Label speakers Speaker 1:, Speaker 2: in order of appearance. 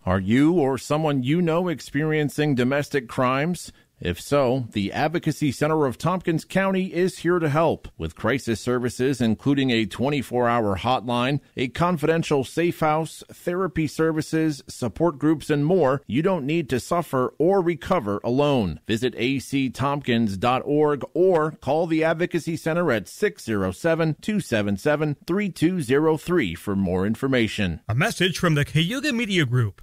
Speaker 1: Are you or someone you know experiencing domestic crimes? If so, the Advocacy Center of Tompkins County is here to help with crisis services, including a 24-hour hotline, a confidential safe house, therapy services, support groups, and more. You don't need to suffer or recover alone. Visit actompkins.org or call the Advocacy Center at 607-277-3203 for more information.
Speaker 2: A message from the Cayuga Media Group.